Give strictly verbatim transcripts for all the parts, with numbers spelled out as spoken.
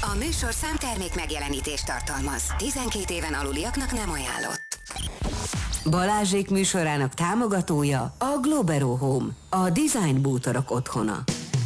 A műsorszám termék megjelenítést tartalmaz. tizenkét éven aluliaknak nem ajánlott. Balázsék műsorának támogatója a Globero Home, a design bútorok otthona.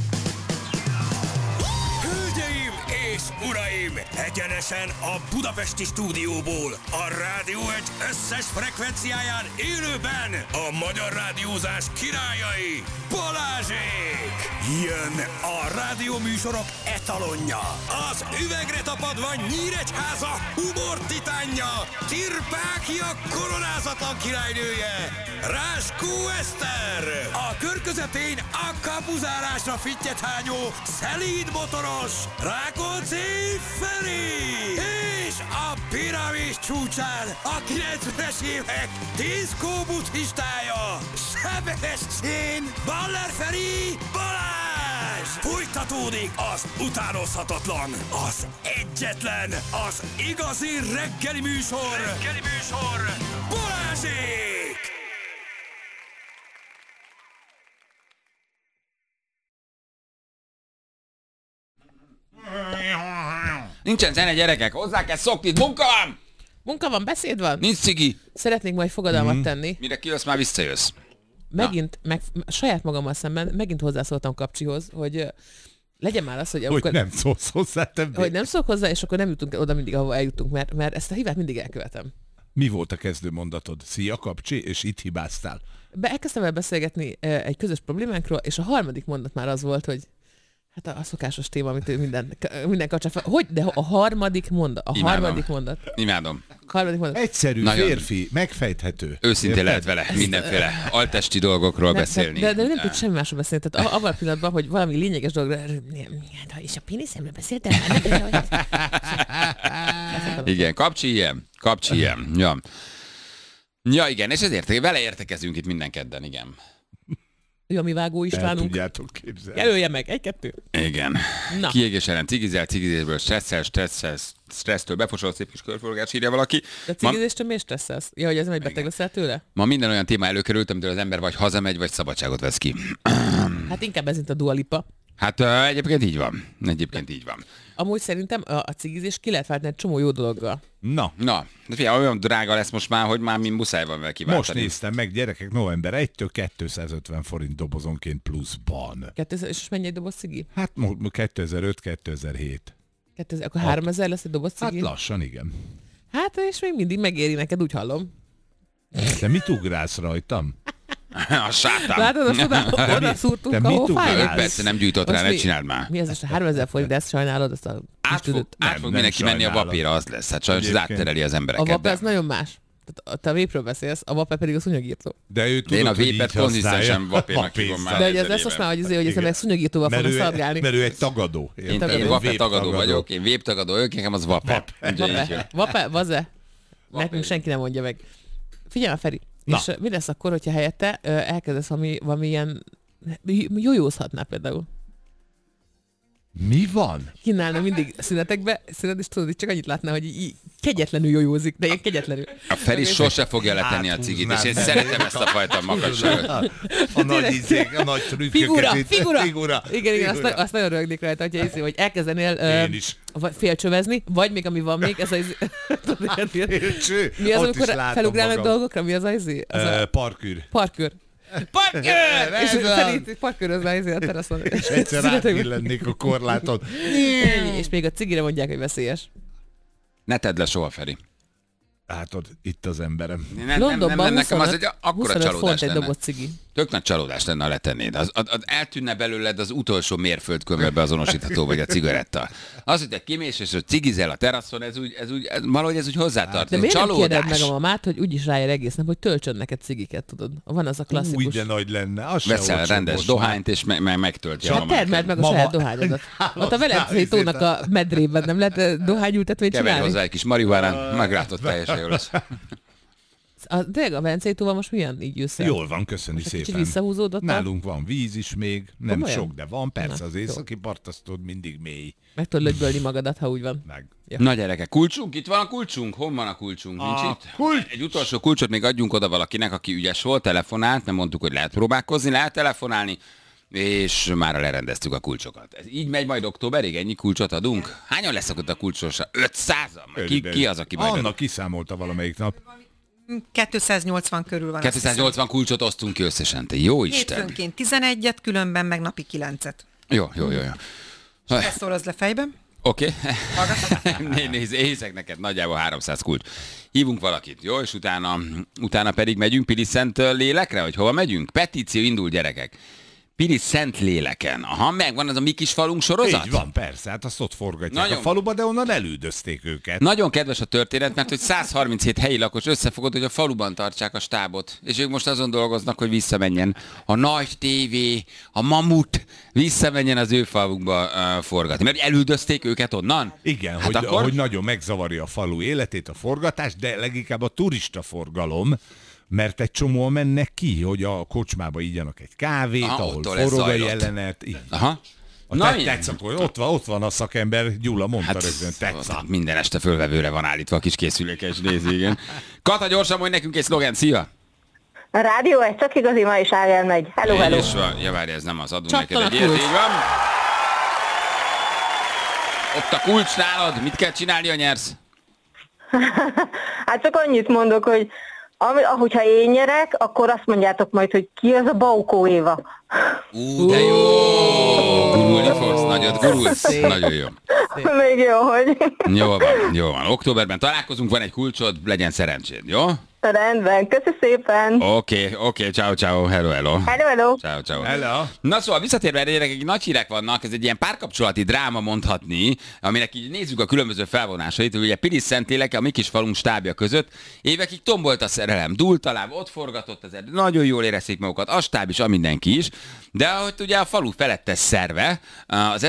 Hölgyeim és uraim, egyenesen a budapesti stúdióból, a Rádió egy összes frekvenciáján élőben a magyar rádiózás királyai, Balázsék! Jön a rádióműsorok etalonja, az üvegre tapadva Nyíregyháza humor titánja, Tirpákia koronázatlan királynője, Ráskó Eszter, a kör közepén a kapuzárásra fittyet hányó, szelíd motoros, Rákóczi Feri, és a piramis csúcsán a kilencvenes évek diszkó buddhistája, Sebestyén Baller Feri Balázs! Folytatódik az utánozhatatlan, az egyetlen, az igazi reggeli műsor, reggeli műsor, Balázsék! Nincsen zene, gyerekek, hozzá kell szokni, munka van! Munka van, beszéd van? Nincs cigi. Szeretnék majd fogadalmat mm. tenni. Mire kijössz, már visszajössz. Megint, meg, saját magammal szemben, megint hozzászóltam Kapcsihoz, hogy legyen már az, hogy... Hogy amikor, nem szólsz hozzá többé. Hogy nem szólok hozzá, és akkor nem jutunk oda mindig, ahova eljutunk, mert, mert ezt a hibát mindig elkövetem. Mi volt a kezdő mondatod? Szia, Kapcsi, és itt hibáztál. Be, elkezdtem el beszélgetni egy közös problémánkról, és a harmadik mondat már az volt, hogy hát a, a szokásos téma, amit ő minden, minden kapcsán fel... Hogy? De a harmadik mondat. A Imádom. harmadik mondat. Imádom. Harmadik mondat. Egyszerű, nagyon férfi, megfejthető. Őszintén érted? Lehet vele mindenféle altesti dolgokról de, beszélni. De, de nem tud semmi másról beszélni. Tehát abban a pillanatban, hogy valami lényeges dologra... És a péniszemről beszéltem? Igen, Kapcsi ilyen. Kapcsi ilyen. Ja. Ja, igen, és ezért vele értekezünk itt minden kedden, igen. Ő a mi Vágó Istvánunk. El tudjátok képzelni. Jelölje meg, egy-kettő. Igen. Na. Kiégés ellen cigizel, cigizésből stresszel, stresszel, stressztől befosolt szép kis körforgás, írja valaki. De cigizéstől miért stresszelsz? Ja, hogy ez egy beteg leszel tőle? Ma minden olyan téma előkerült, amitől az ember vagy hazamegy, vagy szabadságot vesz ki. Hát inkább ez mint a Dua Lipa. Hát uh, egyébként így van. Egyébként így van. Amúgy szerintem a, a cigizés ki lehet váltani egy csomó jó dologgal. Na. Na, de figyelj, olyan drága lesz most már, hogy már mind muszáj van vele kiváltani. Most néztem meg, gyerekek, november elsejétől kétszázötven forint dobozonként pluszban. kettőszáz, és mennyi egy doboz cigi? Hát kétezer-öt kétezer-hét. kétezer, akkor háromezer lesz egy doboz cigi? Hát lassan, igen. Hát, és még mindig megéri neked, úgy hallom. Te mit ugrálsz rajtam? A sátán. Látod, azt oda, oda szúrtunk, te ahol fáj. Persze nem gyújtott rá, ne csináld már. Mi az most a háromezer forint, de ezt sajnálod, azt a... Át fog, át fog mindenki menni a vapéra, az lesz. Hát sajnos ez áttereli az embereket. A vape az nagyon más. Tehát te a vépről beszélsz, a vape pedig a szúnyogírtó. De ő tudod, én a vépet konzisztensen vapénak hívom már. De hogy ez lesz most már, hogy, azért, hogy ez emberek szúnyogírtóval fognak szargálni. Mert ő egy tagadó. Én, én vape tagadó vagyok, én vép tagadó, ők nekem az vape. Vape, vape, vaze. Nekünk senki nem mondja meg. Figyelj, Feri. Na. És mi lesz akkor, hogyha helyette elkezdesz valami, valami ilyen... Jójózhatnál például. Mi van? Kínálna mindig szünetekbe, szünet, és tudod, hogy csak annyit látná, hogy így kegyetlenül jójózik, de ilyen kegyetlenül. A Feri sose fogja letenni a cigit, és én szeretem ezt a fajta makasságot. A nagy izék, a nagy trükköket. Figura, figura. figura. Igen, igen, azt, azt nagyon rögnék rajta, hogyha hiszi, hogy elkezdenél uh, félcsövezni, vagy még ami van még, ez az... Félcső? Mi az, amikor felugrálnak dolgokra? Mi az az izé? Parkűr. Parkűr. Parkőr! És szerint parkőröz már a teraszon. És egyszer átbillennék a korlátot. És még a cigire mondják, hogy veszélyes. Ne tedd le soha, Feri. Látod, itt az emberem. Nem, nem, nem, nekem az egy akkora csalódás lenne. Cigi. Tök nagy csalódás lenne, ha letennéd. Az, az, az eltűnne belőled az utolsó mérföldkővel beazonosítható, vagy a cigaretta. Az, hogy te kimész, és hogy cigizel a teraszon, ez úgy, ez úgy, ez, valahogy ez úgy hozzátartozik. De miért nem kérded meg a mamát, hogy úgyis ráér egész nap, hogy töltsön neked cigiket, tudod? Van az a klasszikus. Úgy, de nagy lenne. Az veszel rendes dohányt, és me- me- megtölti a mamát. Hát termeld meg a saját dohányodat. Ott a Velencei tónak a medrében nem lehet dohányültetvényt csinálni? Keverj hozzá egy kis marihuánát, meglátod, teljesen jól lesz. A, tényleg a Velencei tóval most milyen így jössz el? Jól van, köszönjük szépen. Kicsit visszahúzódott. Nálunk van víz is még, nem Komolyan? sok, de van. Persze, Na, az északi part, azt tudod, mindig mély. Meg tudod lögybölni magadat, ha úgy van. Meg. Ja. Na gyerekek, kulcsunk? Itt van a kulcsunk? Hol van a kulcsunk? Nincs A itt? kulcs! Egy utolsó kulcsot még adjunk oda valakinek, aki ügyes volt, telefonált, nem mondtuk, hogy lehet próbálkozni, lehet telefonálni. és már lerendeztük a kulcsokat. Ez így megy majd októberig, ennyi kulcsot adunk? Hányan lesznek ott a kulcsosa? ötszázan? Ki, ki az, aki majd... Anna kiszámolta valamelyik nap. kétszáznyolcvan körül van. kétszáznyolcvan kulcsot osztunk ki összesen, te jó Isten. Hétfőnként tizenegyet, különben meg napi kilencet. Jó, jó, jó. jó. Ezt szoroz le fejben. Oké. Okay. Nézd, én hiszek neked, nagyjából háromszáz kulcs. Hívunk valakit, jó? És utána, utána pedig megyünk Pilis Szent Lélekre, vagy hova megyünk? Petíció indul, gyerekek. Pilis Szent Léleken. Aha, megvan az a mi kis falunk sorozat? Így van, persze, hát azt ott forgatják Nagyon... a faluba, de onnan elüldözték őket. Nagyon kedves a történet, mert hogy száz harminchét helyi lakos összefogott, hogy a faluban tartsák a stábot. És ők most azon dolgoznak, hogy visszamenjen a nagy tévé, a mamut, visszamenjen az ő falukba uh, forgatni. Mert elüldözték őket onnan? Igen, hát hogy, akkor... hogy nagyon megzavarja a falu életét, a forgatás, de leginkább a turista forgalom, mert egy csomóan mennek ki, hogy a kocsmába igyanak egy kávét, aha, ahol forog a jelenet. Így. Aha. A Na, te, tetsz, ott, van, ott van a szakember, Gyula mondta hát, rögtön, tetsz. Minden este fölvevőre van állítva a kis készülékes nézi, igen. Kata, gyorsan mondj nekünk egy szlogen, szia! A rádió, ez csak igazi, ma is Ágel megy. Hello, hello. És van, ja várj, ez nem az, adunk csak neked egy ilyet, így van. Ott a kulcs nálad, mit kell csinálni, ha nyersz? Hát csak annyit mondok, hogy Ami, ahogyha én nyerek, akkor azt mondjátok majd, hogy ki az a Baukó Éva. Ú, de jó! Gurulni fogsz, nagyot gurulsz. Nagyon jó. Még jó, hogy... Jó van, jó van. Októberben találkozunk, van egy kulcsod, legyen szerencséd, jó? Rendben, köszi szépen. Oké, okay, oké, okay, ciao, ciao, hello, hello. Hello, hello. Ciao, ciao. Hello. Na szóval visszatérve erre, gyerekek, nagy hírek vannak, ez egy ilyen párkapcsolati dráma mondhatni, aminek így nézzük a különböző felvonásait, ugye Pilis Szent Léleke, a mi kis falunk stábja között, évekig tombolt a szerelem, dúlt a láb, ott forgatott az erdő, nagyon jól érezték magukat, a stáb is, a mindenki is, de ahogy ugye a falu felettes szerve, az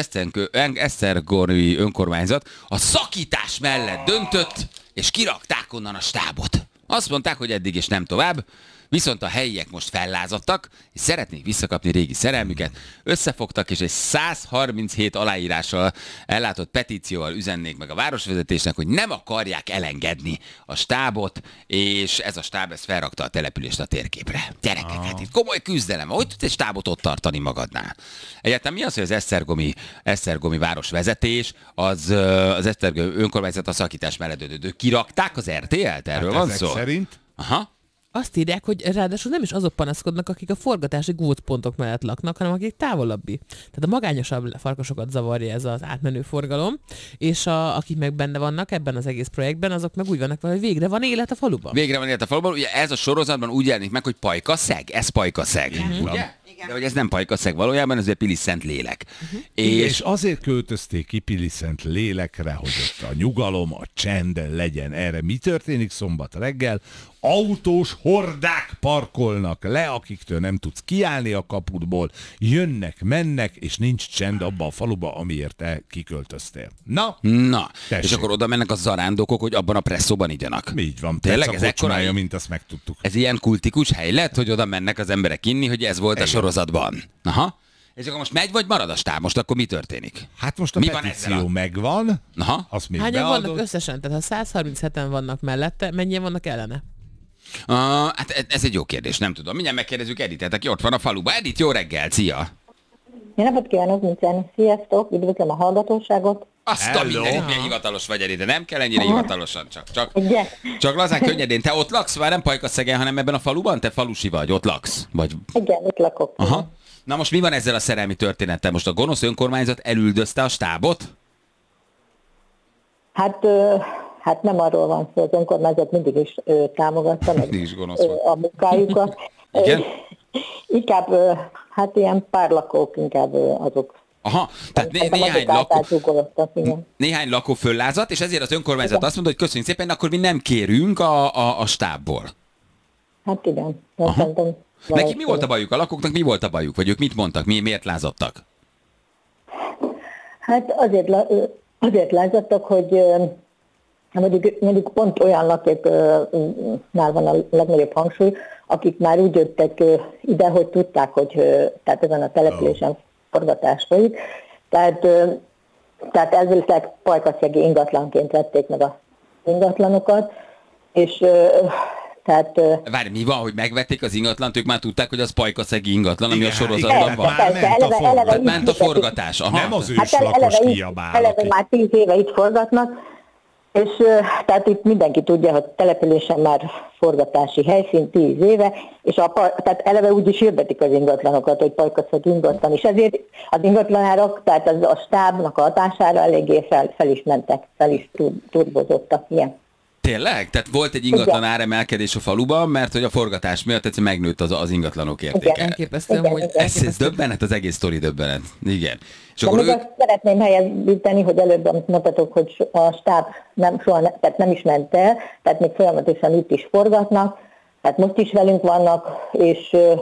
esztergomi önkormányzat a szakítás mellett döntött, és kirakták onnan a stábot. Azt mondták, hogy eddig és nem tovább, viszont a helyiek most fellázadtak, és szeretnék visszakapni régi szerelmüket, összefogtak, és egy száz harminchét aláírással ellátott petícióval üzennék meg a városvezetésnek, hogy nem akarják elengedni a stábot, és ez a stáb ez felrakta a települést a térképre. Gyerekek, ah. hát itt komoly küzdelem, hogy tudsz egy stábot ott tartani magadnál? Egyáltalán mi az, hogy az esztergomi, esztergomi városvezetés, az, az esztergomi önkormányzat a szakítás mellett döntött. Kirakták az er té el-t? Erről hát van szó? Szerint? Aha. Azt írják, hogy ráadásul nem is azok panaszkodnak, akik a forgatási gócpontok mellett laknak, hanem akik távolabbi. Tehát a magányosabb farkasokat zavarja ez az átmenő forgalom, és a, akik meg benne vannak ebben az egész projektben, azok meg úgy vannak vele, hogy végre van élet a faluban. Végre van élet a faluban. Ugye ez a sorozatban úgy jelenik meg, hogy Pajkaszeg. Ez Pajkaszeg. Mm-hmm. Ugye? Igen. De hogy ez nem Pajkaszeg valójában, ez egy Pilis Szent Lélek. Uh-huh. És... és azért költözték ki Pilis Szent Lélekre, hogy ott a nyugalom, a csend legyen. Erre mi történik szombat reggel? Autós hordák parkolnak le, akiktől nem tudsz kiállni a kapudból, jönnek, mennek, és nincs csend abba a faluba, amiért te kiköltöztél. Na? Na, tessék. És akkor oda mennek a zarándokok, hogy abban a presszóban igyanak. Így van, tényleg ez kocsmája, ekkora, mint azt megtudtuk. Ez ilyen kultikus hely lett, hogy oda mennek az emberek inni, hogy ez volt igen. a sorozatban. Aha. És akkor most megy, vagy marad a stáb? Most akkor mi történik? Hát most a mi petíció van megvan. Aha. Azt még hányan beadod. vannak összesen? Tehát ha száz harmincheten vannak mellette, mennyien vannak ellene? Uh, hát ez egy jó kérdés, nem tudom. Mindjárt megkérdezzük Editet, aki ott van a faluban. Edit, jó reggel, szia! Jó napot kívánok, Nincsen. Sziasztok, üdvözlöm a hallgatóságot. Azt a mindenit, milyen hivatalos vagy, Edit, de nem kell ennyire hivatalosan, csak, csak, Igen. csak lazán könnyedén. Te ott laksz, már nem Pajkaszegen, hanem ebben a faluban? Te falusi vagy, ott laksz? Vagy... Igen, ott lakok. Aha. Na most mi van ezzel a szerelmi történettel? Most a gonosz önkormányzat elüldözte a stábot? Hát... Ö... Hát nem arról van szó, az önkormányzat mindig is ö, támogatta meg is gonosz ö, a munkájukat. Igen? Inkább, ö, hát ilyen párlakók, inkább ö, azok. Aha, tehát né- néhány, lakó, néhány lakó föllázat, és ezért az önkormányzat igen. azt mondta, hogy köszönjük szépen, akkor mi nem kérünk a, a, a stábból. Hát igen. Neki mi volt a bajuk? A lakóknak mi volt a bajuk? Vagy ők mit mondtak? Mi, miért lázadtak? Hát azért, azért lázadtak, hogy... Mondjuk, mondjuk pont olyan lakóknál van a legnagyobb hangsúly, akik már úgy jöttek ide, hogy tudták, hogy tehát ezen a településen forgatás folyik. Tehát, tehát elvileg pajkaszegi ingatlanként vették meg az ingatlanokat, és, Tehát, ö, Várj, mi van, hogy megvették az ingatlant, ők már tudták, hogy az pajkaszegi ingatlan, ami Igen, a sorozatban igen, van. már Persze, ment a eleve- eleve forgatás. Tehát így ment a hihetik. forgatás. Aha. Nem az Hát el- őslakos eleve, így, kiabál, eleve aki... már tíz éve itt forgatnak, és ö, tehát itt mindenki tudja, hogy településen már forgatási helyszín tíz éve, és a, pa- tehát eleve úgy is hirdetik az ingatlanokat, hogy pajkaszeg ingatlan, és ezért az ingatlanárak, tehát az a stábnak a hatására eléggé fel, fel is mentek, fel is tur- turbozottak, ilyen. Tényleg? Tehát volt egy ingatlan áremelkedés a faluban, mert hogy a forgatás miatt egyszerűen megnőtt az, az ingatlanok értéke. Elképesztő, Igen, hogy igen. Ez, ez döbbenet, az egész sztori döbbenet. Igen. És De akkor még ők... azt szeretném helyezíteni, hogy előbb, amit mondtatok, hogy so- a stáb nem, soha ne, tehát nem is ment el, tehát még folyamatosan itt is forgatnak, tehát most is velünk vannak, és ö,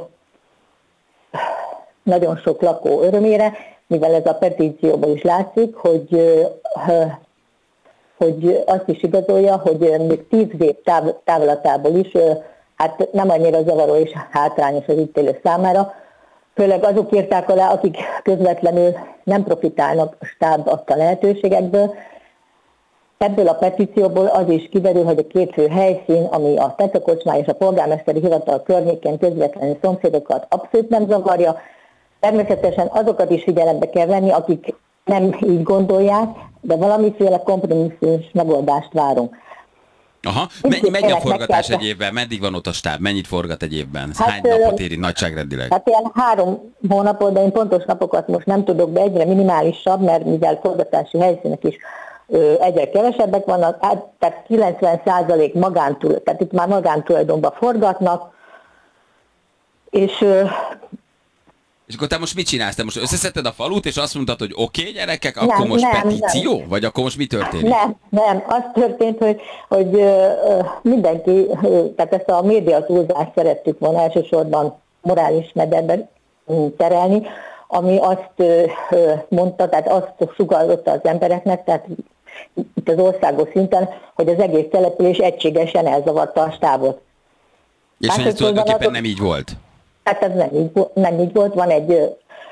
nagyon sok lakó örömére, mivel ez a petícióból is látszik, hogy, ö, ö, hogy azt is igazolja, hogy ö, még tíz év táv, távlatából is ö, hát nem annyira zavaró és hátrányos az itt élő számára, főleg azok írták alá, akik közvetlenül nem profitálnak a stáb adta lehetőségekből. Ebből a petícióból az is kiderül, hogy a két fő helyszín, ami a Tetakocsmá és a polgármesteri hivatal környékén közvetlenül szomszédokat abszolút nem zavarja. Természetesen azokat is figyelembe kell venni, akik nem így gondolják, de valamiféle kompromisszumos megoldást várunk. Aha. Mennyi megy a Tényleg forgatás meg egy évben? Meddig van ott a stáb? Mennyit forgat egy évben? Ez Hát, hány napot ö, éri nagyságrendileg? Hát ilyen három hónapot, de én pontos napokat most nem tudok, de egyre minimálisabb, mert mivel forgatási helyszínek is ö, egyre kevesebbek vannak, hát, tehát kilencven százalék magántulajdonban, tehát itt már magántulajdonban forgatnak, és ö, És akkor te most mit csinálsz? Te most összeszedted a falut, és azt mondtad, hogy oké, okay, gyerekek, Nem, akkor most nem, petíció? Nem. Vagy akkor most mi történik? nem, nem, az történt, hogy, hogy ö, ö, mindenki, ö, tehát ezt a média túlzást szerettük volna elsősorban morális mederbe mm, terelni, ami azt ö, ö, mondta, tehát azt sugallotta az embereknek, tehát itt az országos szinten, hogy az egész település egységesen elzavarta a stábot. És hogy ez tulajdonképpen nem így volt? Hát ez nem így, vo- nem így volt, van egy, ö,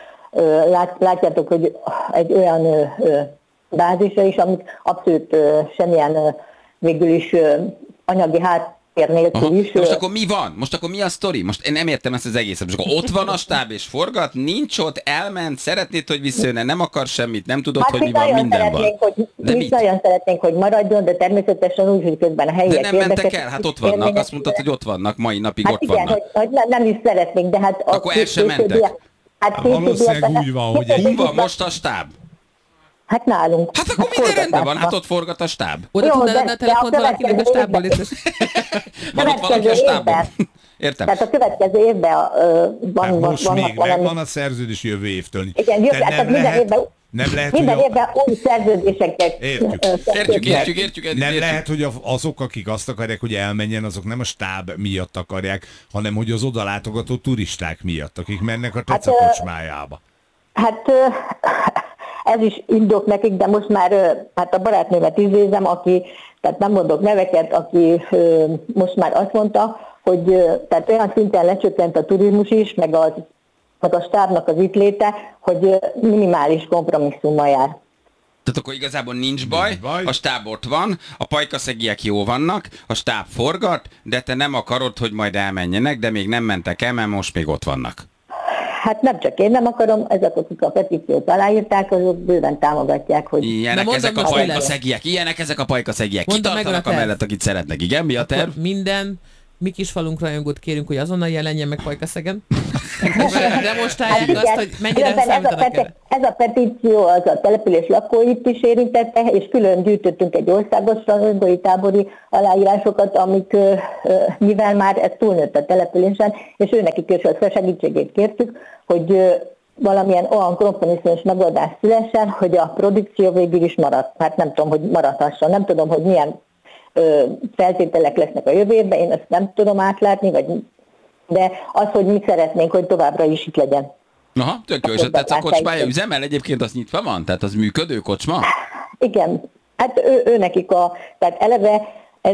ö, lát, látjátok, hogy egy olyan ö, ö, bázisa is, amit abszolút ö, semmilyen ö, végül is ö, anyagi háttér nélkül Aha. is. De most ö, akkor mi van? Most akkor mi a sztori? Most én nem értem ezt az egészet. Most akkor ott van a stáb és forgat, nincs ott, elment, szeretnéd, hogy visszajönne, nem akar semmit, nem tudod, Hát hogy mi mi van, nagyon minden van. szeretnénk, hogy, De mi mit? nagyon szeretnénk, hogy maradjon, de természetesen úgy, hogy közben a helyiek De nem mentek érdekes- el, hát ott vannak, azt mondtad, hogy ott vannak, mai napig Hát ott igen, vannak. hogy, hogy nem, nem is szeretnénk, de hát... Akkor el sem későbbi- mentek? Hát későbbi- Valószínűleg úgy van, hogy egy- Hol van most a stáb? Hát nálunk. Hát akkor minden rendben van, hát forgatásban. ott forgat a stáb. Oda Jó, tudnál de- adni a de telefont a valakinek a következő stábból, évben- és Van ott valaki a Következő stábban? évben. Értem. Tehát a következő évben ö, van, Hát van, most vannak még valami... megvan a szerződés jövő évtől. Igen, jövő, De hát nem minden lehet, évben, nem lehet, minden hogy a, évben új szerződéseket... Értjük. ö, Értjük, kötnek. értjük, értjük, értjük. nem lehet, hogy a- azok, akik azt akarják, hogy elmenjen, azok nem a stáb miatt akarják, hanem hogy az oda látogató turisták miatt, akik mennek a Hát, Teca ö, kocsmájába. Hát ö, ez is indok nekik, de most már ö, hát a barátnőmet idézem, aki, tehát nem mondok neveket, aki ö, most már azt mondta, hogy ö, tehát olyan szinten lecsökkent a turizmus is, meg, az, meg a stábnak az itt léte, hogy ö, minimális kompromisszummal jár. Tehát akkor igazából nincs baj, Nincs baj. a stáb ott van, a pajkaszegiek jó vannak, a stáb forgat, de te nem akarod, hogy majd elmenjenek, de még nem mentek el, mert most még ott vannak. Hát nem csak én nem akarom, ezek, akik a petíciót aláírták, azok bőven támogatják, hogy... Ilyenek Na, mondom, ezek a hogy pajkaszegiek, ilyenek ezek a pajkaszegiek. Mondom meg Kitartanak a terv. amellett, akit szeretnek. Igen, mi a terv? akkor minden mi kis falunk rajongót kérünk, hogy azonnal jelenjen meg Pajkaszegen. Demonstrálják azt, hogy mennyire Különben ez a, számítanak peti- erre. ez a petíció az a település lakóit is érintette, és külön gyűjtöttünk egy országos rajongói tábori aláírásokat, amik, ö, ö, mivel már ez túlnőtt a településen, és őnekik is a segítségét kértük, hogy ö, valamilyen olyan kompromisszumos megoldás szülessen, hogy a produkció végül is maradt. Hát nem tudom, hogy maradhasson, nem tudom, hogy milyen ö, feltételek lesznek a jövő évben, én ezt nem tudom átlátni, vagy, de az, hogy mi szeretnénk, hogy továbbra is itt legyen. Aha, tök jó, és a Teca kocsmája üzemel egyébként, az nyitva van? Tehát az működő kocsma? Igen, hát ő, ő nekik a, tehát eleve ez,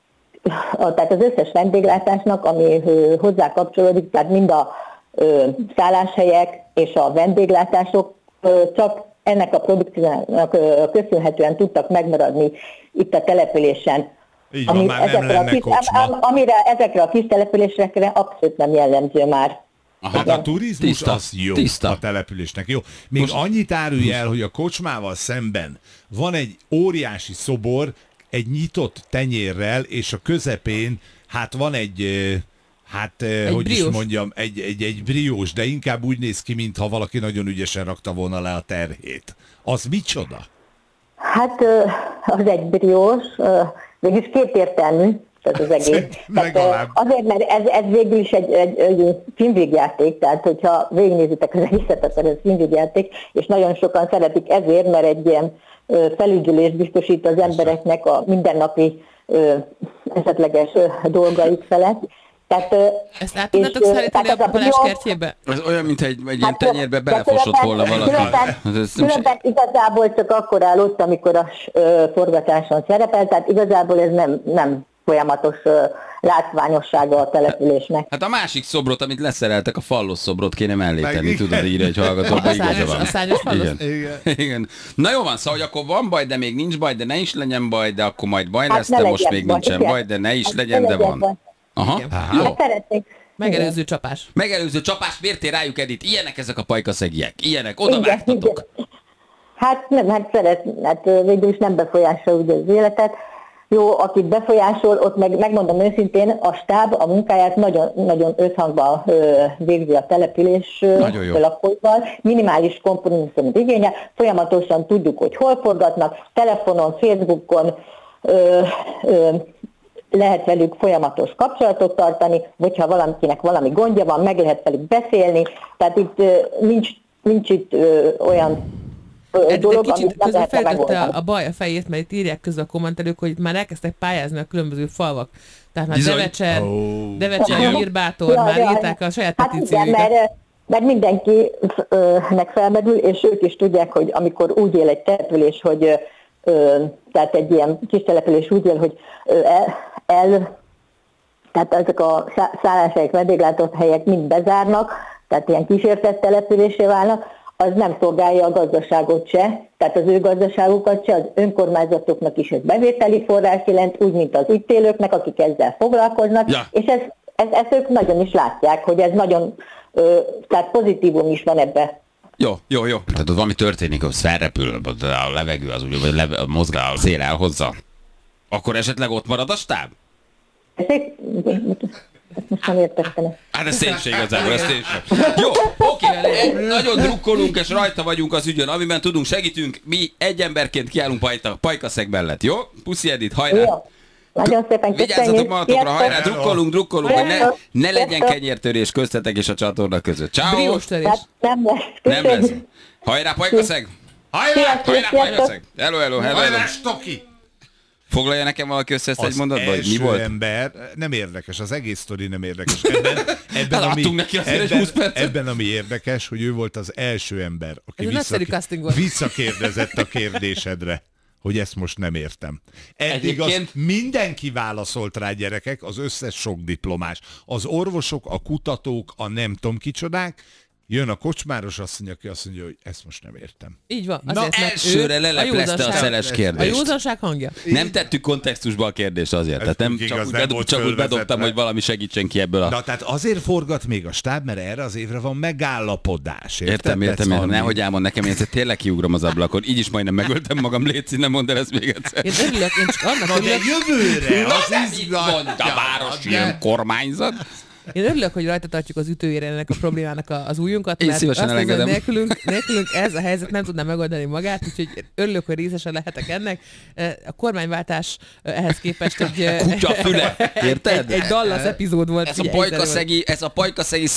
a, tehát az összes vendéglátásnak, ami ö, hozzá kapcsolódik, tehát mind a ö, szálláshelyek és a vendéglátások ö, csak ennek a produkciónak ö, köszönhetően tudtak megmaradni itt a településen Így van, már nem lenne kis, kocsma. am, amire ezekre a kis településekre abszolút nem jellemző már. Hát a turizmus Tiszta. az jó Tiszta. a településnek. Jó. Még Most- annyit árulj el, hogy a kocsmával szemben van egy óriási szobor, egy nyitott tenyérrel, és a közepén hát van egy, ö, hát ö, hogy briós. is mondjam, egy, egy, egy briós, de inkább úgy néz ki, mintha valaki nagyon ügyesen rakta volna le a terhét. Az micsoda? Hát ö, az egy briós, ö, végülis kétértelmű, ez az egész. Legalább. ö, azért, mert ez, ez végül is egy, egy, egy filmvégjáték, tehát hogyha végignézitek az egészet, akkor ez filmvégjáték, és nagyon sokan szeretik ezért, mert egy ilyen ö, felügyelést biztosít az embereknek a mindennapi ö, esetleges ö, dolgaik felett. Tehát, ö, Ezt át tudnátok és, ö, szállítani tehát a ez Balázs briós- kertjébe? Ez olyan, mint egy, egy ilyen Hát, tenyérbe de belefosott különben- volna valaki. Különben, Ez- ez nem különben igazából csak akkor áll ott, amikor a ö, forgatáson szerepel, tehát igazából ez nem, nem folyamatos ö, látványossága a településnek. Hát a másik szobrot, amit leszereltek, a fallos szobrot kéne mellé Meg tenni, igen. tudod, így egy hallgatóban A igaza szárnyas- van. a szárnyas fallos? Igen. Igen. Igen. Na jó van, szóval hogy akkor van baj, de még nincs baj, de ne is legyen baj, de akkor majd baj Hát lesz, ne de most legyen még baj, nincsen igen. baj, de ne is Hát legyen, ne de legyen van. baj. Aha, jó. Hát szeretnék. Megelőző csapás. Megelőző csapást mértél rájuk, Edith, ilyenek ezek a pajkaszegiek, ilyenek, Igen, oda vágtatok. igen. Hát nem, hát szeret, hát ö, végül is nem befolyásol ugye az életet. Jó, akit befolyásol, ott meg, megmondom őszintén, a stáb a munkáját nagyon, nagyon összhangban ö, végzi a település ö, Nagyon jó. lakóival, minimális kompromisszumot igényel, folyamatosan tudjuk, hogy hol forgatnak, telefonon, Facebookon, ö, ö, lehet velük folyamatos kapcsolatot tartani, vagy ha valakinek valami gondja van, meg lehet velük beszélni, tehát itt ö, nincs, nincs itt ö, olyan ö, Eddig dolog, egy amit kicsit nem közben lehetne felütötte megoldani. a, a baj a fejét, mert itt írják közben a kommentelők, hogy már elkezdtek pályázni a különböző falvak. Tehát már Bizony. Devecser, Ó. Devecser, Jaj. Nyírbátor, Jaj, már jaj. írták a saját Hát igen, petíciójukat. mert, mert mindenkinek felmerül, és ők is tudják, hogy amikor úgy él egy település, hogy ö, tehát egy ilyen kis település úgy él, hogy ö, el, el tehát ezek a szá- szálláshelyek, vendéglátott helyek mind bezárnak, tehát ilyen kísértett településé válnak, az nem szolgálja a gazdaságot se, tehát az ő gazdaságukat se, az önkormányzatoknak is egy bevételi forrás jelent, úgy, mint az itt élőknek, akik ezzel foglalkoznak, Ja. és ez, ez, ezt ők nagyon is látják, hogy ez nagyon, ö, tehát pozitívum is van ebbe. Jó, jó, jó. Tehát ott valami történik, az felrepül, a levegő az úgy, vagy leve, mozgál, a szél elhozza. Akkor esetleg ott marad a stáb? Ezek, ezt most nem értettem. Hát ez szénség igazából, ez szénség. Jó, oké, nagyon drukkolunk és rajta vagyunk az ügyön, amiben tudunk, segítünk. Mi egy emberként kiállunk pajta, Pajkaszeg mellett, jó? Puszi Edith, hajrá! Jó. Nagyon szépen Vigyázzatok köszönjük. magatokra, Sziasztok! hajrá, drukkolunk, drukkolunk, hogy ne, ne legyen Sziasztok! kenyértörés köztetek és a csatorna között. Ciao. Briós törés. Tehát nem lesz. Nem Köszönjük. lesz. Hajrá, Pajkaszeg! Hajrá! Sziasztok! Hajrá, Sziasztok! Pajkaszeg! Hello, hello, hello, hello. Hajrá, Stoki! Foglalja nekem valaki össze ezt egy Az mondatba, hogy mi első volt? ember, nem érdekes, az egész sztori nem érdekes. Ebben, ebben, ami, Adtunk neki azért egy ebben, húsz percet. ebben, ami érdekes, hogy ő volt az első ember, aki Ez egy nagyszerű casting volt. visszakérdezett a kérdésedre, hogy ezt most nem értem. Eddig az Egyébként- mindenki válaszolt rá, gyerekek, az összes sok diplomás. Az orvosok, a kutatók, a nem tudom kicsodák, jön a kocsmáros asszony, aki azt mondja, hogy ezt most nem értem. Így van. Na, Azért, mert elsőre ő leleplezte a józanság- szeles A kérdést. józanság hangja. Nem tettük kontextusba a kérdést azért. Ez Tehát nem igaz, csak, úgy, nem bedob, volt csak úgy bedobtam, fölvezetve. hogy valami segítsen ki ebből a... Na, tehát azért forgat még a stáb, mert erre az évre van megállapodás. Érted? Értem, értem, értem. Petsz Nehogy elmond nekem, én egyszer tényleg kiugrom az ablakon. Így is majdnem megöltem magam, léci, nem mondd el ezt még egyszer. Én örülök, én csak annak Na de örülök, jövőre Na, az nem izgat- így mondta a város ilyen kormányzat. én örülök, hogy rajta tartjuk az ütőjére ennek a problémának a- az ujjunkat, Én mert szívesen azt hiszem, hogy elengedem. nélkülünk, nélkülünk ez a helyzet nem tudná megoldani magát, úgyhogy örülök, hogy részese lehetek ennek. A kormányváltás ehhez képest egy, Kutya füle, érted? egy, egy Dallas epizód volt. Ez a figyelj, egyszerűen. pajkaszegi, ez a pajkaszegi